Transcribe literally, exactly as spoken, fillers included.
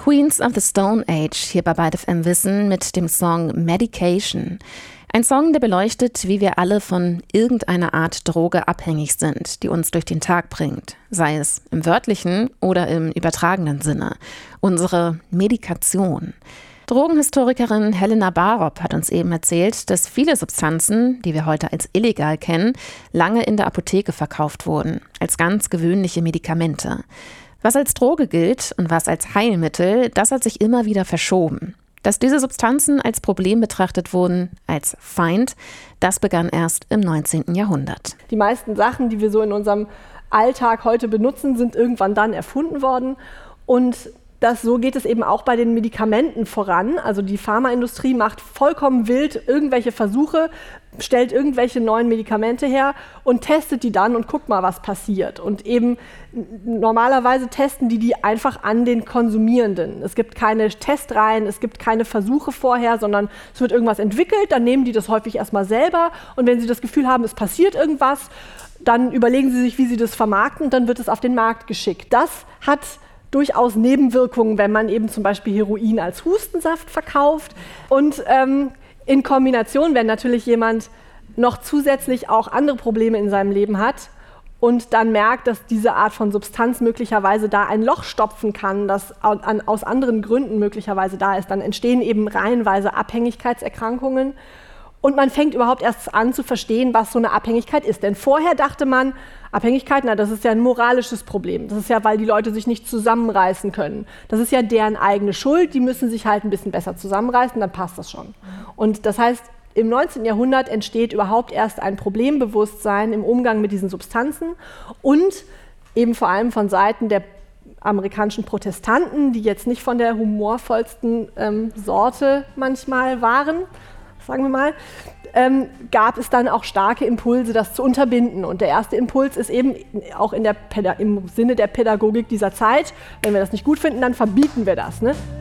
Queens of the Stone Age hier bei Byte F M Wissen mit dem Song Medication. Ein Song, der beleuchtet, wie wir alle von irgendeiner Art Droge abhängig sind, die uns durch den Tag bringt. Sei es im wörtlichen oder im übertragenen Sinne. Unsere Medikation. Drogenhistorikerin Helena Barop hat uns eben erzählt, dass viele Substanzen, die wir heute als illegal kennen, lange in der Apotheke verkauft wurden, als ganz gewöhnliche Medikamente. Was als Droge gilt und was als Heilmittel, das hat sich immer wieder verschoben. Dass diese Substanzen als Problem betrachtet wurden, als Feind, das begann erst im neunzehnten Jahrhundert. Die meisten Sachen, die wir so in unserem Alltag heute benutzen, sind irgendwann dann erfunden worden. Und das, so geht es eben auch bei den Medikamenten voran. Also die Pharmaindustrie macht vollkommen wild irgendwelche Versuche, stellt irgendwelche neuen Medikamente her und testet die dann und guckt mal, was passiert. Und eben normalerweise testen die die einfach an den Konsumierenden. Es gibt keine Testreihen, es gibt keine Versuche vorher, sondern es wird irgendwas entwickelt, dann nehmen die das häufig erstmal selber und wenn sie das Gefühl haben, es passiert irgendwas, dann überlegen sie sich, wie sie das vermarkten und dann wird es auf den Markt geschickt. Das hat durchaus Nebenwirkungen, wenn man eben zum Beispiel Heroin als Hustensaft verkauft. Und ähm, in Kombination, wenn natürlich jemand noch zusätzlich auch andere Probleme in seinem Leben hat und dann merkt, dass diese Art von Substanz möglicherweise da ein Loch stopfen kann, das an, aus anderen Gründen möglicherweise da ist, dann entstehen eben reihenweise Abhängigkeitserkrankungen. Und man fängt überhaupt erst an zu verstehen, was so eine Abhängigkeit ist. Denn vorher dachte man, Abhängigkeit, na, das ist ja ein moralisches Problem. Das ist ja, weil die Leute sich nicht zusammenreißen können. Das ist ja deren eigene Schuld. Die müssen sich halt ein bisschen besser zusammenreißen, dann passt das schon. Und das heißt, im neunzehnten Jahrhundert entsteht überhaupt erst ein Problembewusstsein im Umgang mit diesen Substanzen und eben vor allem von Seiten der amerikanischen Protestanten, die jetzt nicht von der humorvollsten ähm, Sorte manchmal waren, sagen wir mal, ähm, gab es dann auch starke Impulse, das zu unterbinden. Und der erste Impuls ist eben auch in der Päda- im Sinne der Pädagogik dieser Zeit, wenn wir das nicht gut finden, dann verbieten wir das. Ne?